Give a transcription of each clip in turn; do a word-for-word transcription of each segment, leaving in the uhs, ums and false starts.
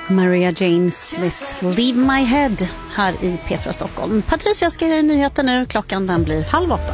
Maria Jane Smith, Leave My Head, här i P fyra Stockholm. Patricia ska ge nyheter nu, klockan den blir halv åtta.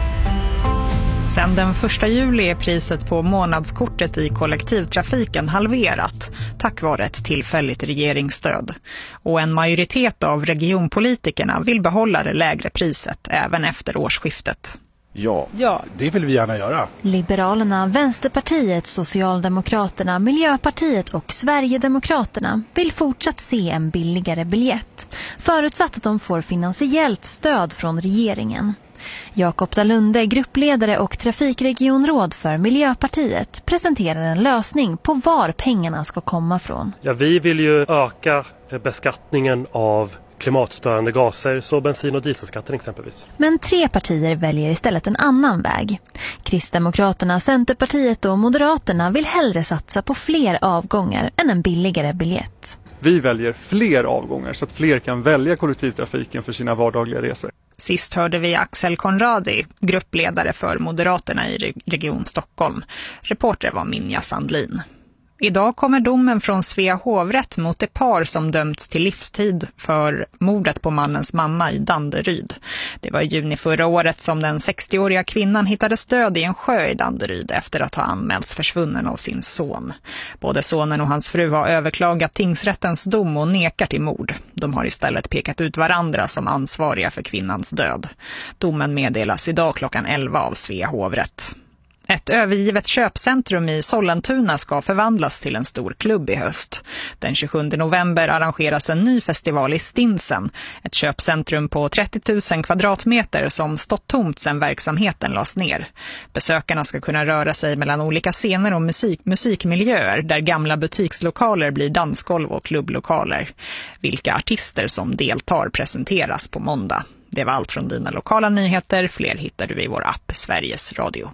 Sedan den första juli är priset på månadskortet i kollektivtrafiken halverat tack vare ett tillfälligt regeringsstöd. Och en majoritet av regionpolitikerna vill behålla det lägre priset även efter årsskiftet. Ja, ja, det vill vi gärna göra. Liberalerna, Vänsterpartiet, Socialdemokraterna, Miljöpartiet och Sverigedemokraterna vill fortsatt se en billigare biljett, förutsatt att de får finansiellt stöd från regeringen. Jakob Dalunde, gruppledare och trafikregionråd för Miljöpartiet, presenterar en lösning på var pengarna ska komma från. Ja, vi vill ju öka beskattningen av klimatstörande gaser, så bensin- och dieselskatten exempelvis. Men tre partier väljer istället en annan väg. Kristdemokraterna, Centerpartiet och Moderaterna vill hellre satsa på fler avgångar än en billigare biljett. Vi väljer fler avgångar så att fler kan välja kollektivtrafiken för sina vardagliga resor. Sist hörde vi Axel Konradi, gruppledare för Moderaterna i Region Stockholm. Reporter var Minja Sandlin. Idag kommer domen från Svea hovrätt mot det par som dömts till livstid för mordet på mannens mamma i Danderyd. Det var i juni förra året som den sextioåriga kvinnan hittades död i en sjö i Danderyd efter att ha anmälts försvunnen av sin son. Både sonen och hans fru har överklagat tingsrättens dom och nekar till mord. De har istället pekat ut varandra som ansvariga för kvinnans död. Domen meddelas idag klockan elva av Svea hovrätt. Ett övergivet köpcentrum i Sollentuna ska förvandlas till en stor klubb i höst. Den tjugosjunde november arrangeras en ny festival i Stinsen. Ett köpcentrum på trettio tusen kvadratmeter som stått tomt sedan verksamheten lades ner. Besökarna ska kunna röra sig mellan olika scener och musik, musikmiljöer där gamla butikslokaler blir dansgolv och klubblokaler. Vilka artister som deltar presenteras på måndag. Det var allt från dina lokala nyheter. Fler hittar du i vår app Sveriges Radio.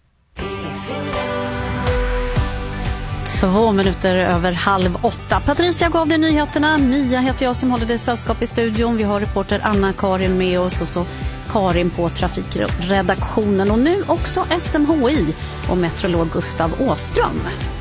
Två minuter över halv åtta. Patricia gav dig nyheterna. Mia heter jag som håller dig sällskap i studion. Vi har reporter Anna-Karin med oss och så Karin på trafikredaktionen. Och nu också S M H I och meteorolog Gustav Åström.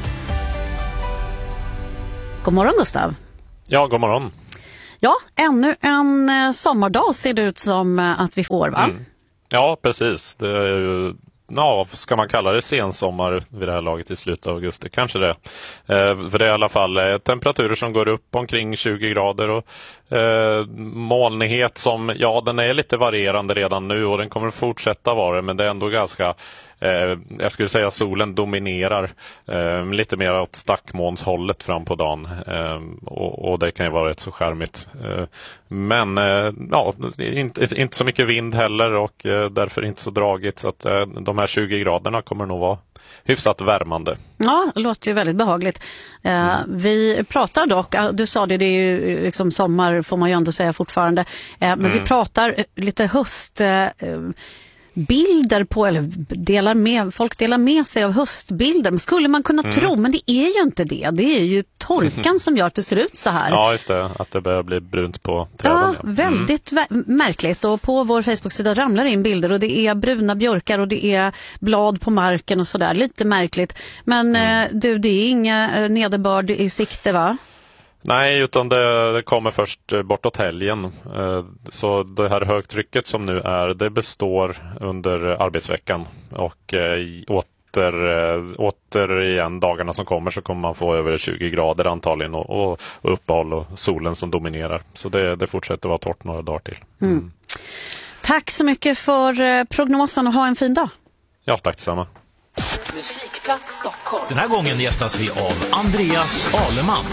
God morgon Gustav. Ja, god morgon. Ja, ännu en sommardag ser det ut som att vi får, va? Mm. Ja, precis. Det är ju... Ja, ska man kalla det sensommar vid det här laget i slutet av augusti? Kanske det. Eh, för det är i alla fall eh, temperaturer som går upp omkring tjugo grader och eh, molnighet som, ja, den är lite varierande redan nu och den kommer att fortsätta vara, men det är ändå ganska, eh, jag skulle säga solen dominerar eh, lite mer åt stackmånshållet fram på dagen eh, och, och det kan ju vara rätt så skärmigt. Eh, men eh, ja, inte, inte så mycket vind heller och eh, därför inte så dragigt, så att eh, de här tjugo graderna kommer nog vara hyfsat värmande. Ja, det låter ju väldigt behagligt. Eh, mm. Vi pratar dock, du sa det, det är ju liksom sommar får man ju ändå säga fortfarande, eh, men mm. vi pratar lite höst... Eh, bilder på, eller delar med, folk delar med sig av höstbilder. Skulle man kunna mm. tro, men det är ju inte det. Det är ju torkan som gör att det ser ut så här. Ja, just det. Att det börjar bli brunt på träden. Ja, ja. Väldigt mm. vä- märkligt. Och på vår Facebook-sida ramlar in bilder och det är bruna björkar och det är blad på marken och sådär. Lite märkligt. Men mm. eh, du, det är inga eh, nederbörd i sikte, va? Nej, utan det, det kommer först bortåt helgen. Så det här högtrycket som nu är, det består under arbetsveckan. Och åter, återigen dagarna som kommer så kommer man få över tjugo grader antagligen och, och, och uppehåll och solen som dominerar. Så det, det fortsätter vara torrt några dagar till. Mm. Mm. Tack så mycket för prognosen och ha en fin dag. Ja, tack detsamma. Musikplats Stockholm. Den här gången gästas vi av Andreas Aleman.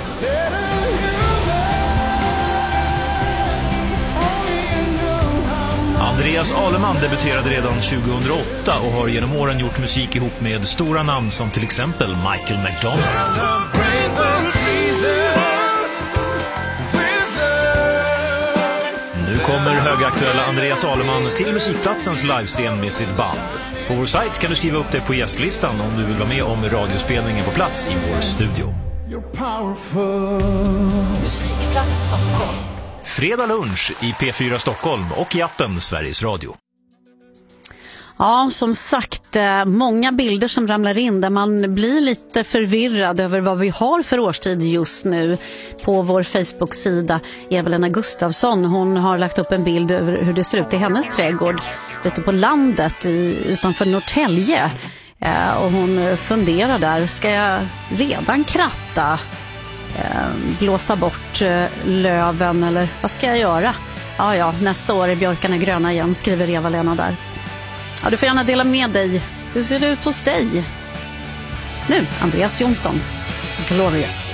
Andreas Aleman debuterade redan tjugohundraåtta och har genom åren gjort musik ihop med stora namn som till exempel Michael McDonald. Nu kommer högaktuella Andreas Aleman till Musikplatsens livescen med sitt band. På vår sajt kan du skriva upp dig på gästlistan om du vill vara med om radiospelningen på plats i vår studio. Musikplats Stockholm. Fredag lunch i P fyra Stockholm och i appen Sveriges Radio. Ja, som sagt, många bilder som ramlar in där man blir lite förvirrad över vad vi har för årstid just nu. På vår Facebook-sida, Eva-Lena Gustafsson, hon har lagt upp en bild över hur det ser ut i hennes trädgård ute på landet i, utanför Norrtälje. Eh, och hon funderar där, ska jag redan kratta, eh, blåsa bort eh, löven eller vad ska jag göra? Ja, ja, nästa år är björkarna gröna igen, skriver Eva-Lena där. Ja, du får gärna dela med dig. Hur ser det ut hos dig? Nu, Andreas Jonsson. Glorious.